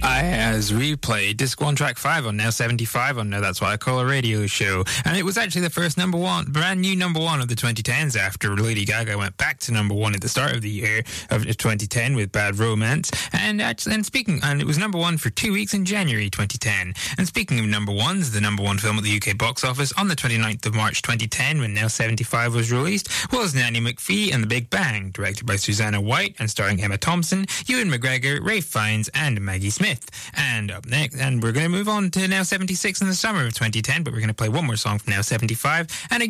As we played Disc 1 Track 5 on Now 75 on Now That's What I Call a Radio Show. And it was actually the first brand new number one of the 2010s after Lady Gaga went back to number one at the start of the year of 2010 with Bad Romance. And it was number one for 2 weeks in January 2010. And speaking of number ones, the number one film at the UK box office on the 29th of March 2010 when Now 75 was released was Nanny McPhee and the Big Bang, directed by Susanna White and starring Emma Thompson, Ewan McGregor, Ralph Fiennes and Maggie Smith. And up next, and we're going to move on to Now 76 in the summer of 2010, but we're going to play one more song from Now 75. And again,